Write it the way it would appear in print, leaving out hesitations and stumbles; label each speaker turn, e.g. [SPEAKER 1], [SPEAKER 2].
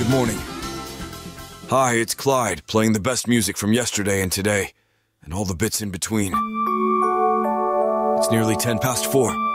[SPEAKER 1] Good morning. Hi, it's Clyde, playing the best music from yesterday and today, and all the bits in between. It's nearly 4:10.